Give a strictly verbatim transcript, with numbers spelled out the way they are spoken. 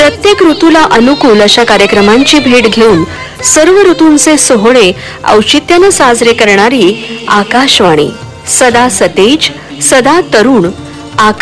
प्रत्येक ऋतूला अनुकूल अशा कार्यक्रमांची भेट घेऊन सर्व ऋतूंचे सोहळे औचित्याने साजरे करणारी आकाशवाणी, सदा सतेज, सदा तरुण.